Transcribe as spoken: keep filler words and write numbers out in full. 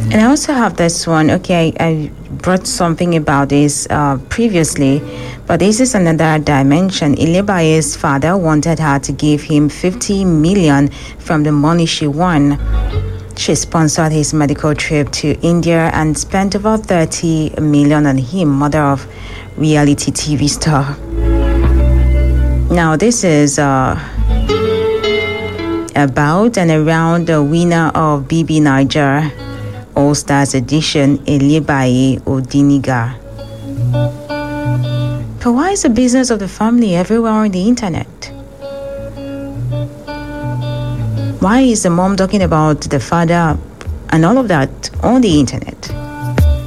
And I also have this one. Okay, I, I brought something about this uh, previously, but this is another dimension. Ilebaye's father wanted her to give him fifty million from the money she won. She sponsored his medical trip to India and spent over thirty million on him, mother of reality T V star. Now, this is uh, about and around the winner of B B Niger All Stars edition, Ilebaye Odiniga. But why is the business of the family everywhere on the internet? Why is the mom talking about the father and all of that on the internet?